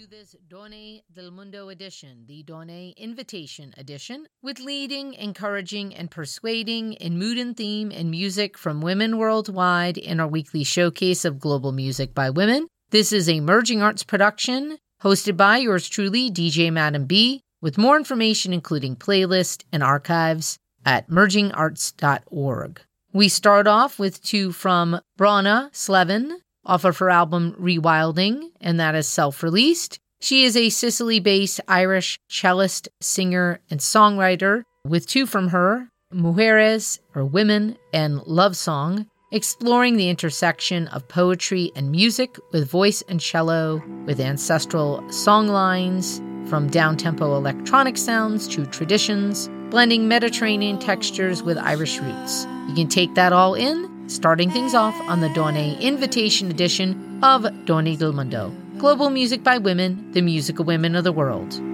to this Donne del Mundo edition, the Donne Invitation edition, with leading, encouraging, and persuading in mood and theme and music from women worldwide in our weekly showcase of global music by women. This is a Merging Arts production, hosted by yours truly, DJ Madam B, with more information including playlist and archives at mergingarts.org. We start off with two from Brana Slevin, off of her album Rewilding, and that is self-released. She is a Sicily-based Irish cellist, singer, and songwriter, with two from her, Mujeres, or Women, and Love Song, exploring the intersection of poetry and music with voice and cello, with ancestral songlines, from down-tempo electronic sounds to traditions, blending Mediterranean textures with Irish roots. You can take that all in, starting things off on the Donne Invitation edition of Donne del Mundo. Global music by women, the musical women of the world.